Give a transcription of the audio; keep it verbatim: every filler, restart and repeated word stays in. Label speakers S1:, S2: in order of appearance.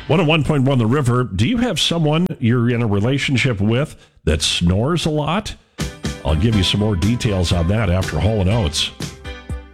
S1: one oh one point one The River. Do you have someone you're in a relationship with that snores a lot? I'll give you some more details on that after Hall and Oates.